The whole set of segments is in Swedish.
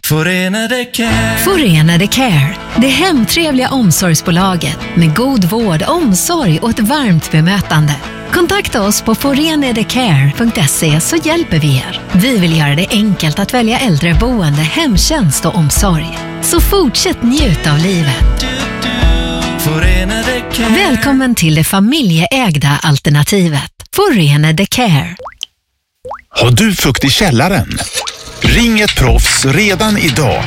Förenade Care. Förenade Care, det hemtrevliga omsorgsbolaget med god vård, omsorg och ett varmt bemötande. Kontakta oss på forenadecare.se så hjälper vi er. Vi vill göra det enkelt att välja äldreboende, hemtjänst och omsorg. Så fortsätt njuta av livet. Välkommen till det familjeägda alternativet. Förenade Care. Har du fukt i källaren? Ring ett proffs redan idag.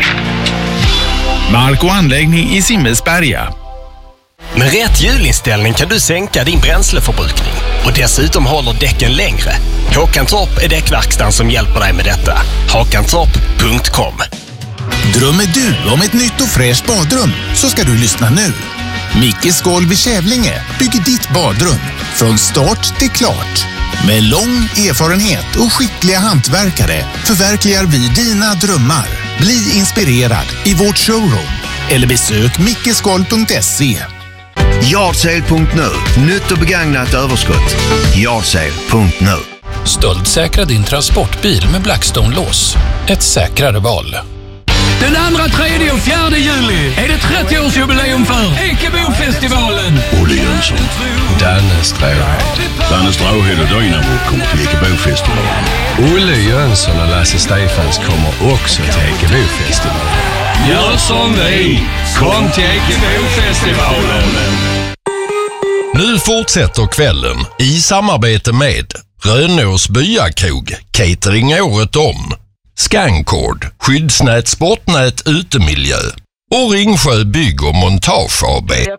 Mark och anläggning i Simmelsberga. Med rätt hjulinställning kan du sänka din bränsleförbrukning och dessutom håller däcken längre. Håkantorp är däckverkstan som hjälper dig med detta. Håkantorp.com. Drömmer du om ett nytt och fräscht badrum så ska du lyssna nu. Mickes Golv i Kävlinge bygger ditt badrum från start till klart. Med lång erfarenhet och skickliga hantverkare förverkligar vi dina drömmar. Bli inspirerad i vårt showroom eller besök mickesgolv.se. Yardsale.nu. Nytt och begagnat överskott. Yardsale.nu. Stöldsäkra din transportbil med Blackstone-lås. Ett säkrare val. Den 2, 3 och 4 juli är det 30-årsjubileum för Ekebofestivalen. Olle Jönsson, Danne Stråhed. Danne Stråhed och Dynamo kommer till Ekebofestivalen. Olle Jönsson och Lasse Stefans kommer också till Ekebofestivalen. Gör som vi, kom till Ekebofestivalen. Nu fortsätter kvällen i samarbete med Rönås Byakrog, catering året om. Scancord, skyddsnät, sportnät, utemiljö och Ringsjö Bygg och Montage AB.